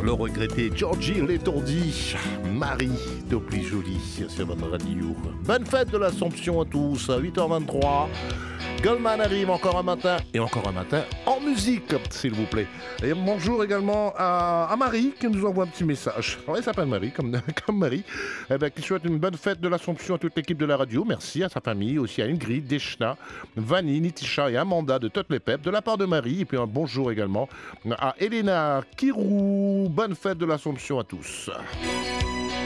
le regretté Georgie l'étourdi, Marie de plus jolie sur votre radio. Bonne fête de l'Assomption à tous, à 8h23. Goldman arrive encore un matin, et encore un matin en musique, s'il vous plaît. Et bonjour également à Marie qui nous envoie un petit message. Elle s'appelle Marie, comme Marie. Qui souhaite une bonne fête de l'Assomption à toute l'équipe de la radio. Merci à sa famille, aussi à Ingrid, Deshna, Vanny, Nitisha et Amanda de Toutes les Pep, de la part de Marie. Et puis un bonjour également à Elena Kirou. Bonne fête de l'Assomption à tous.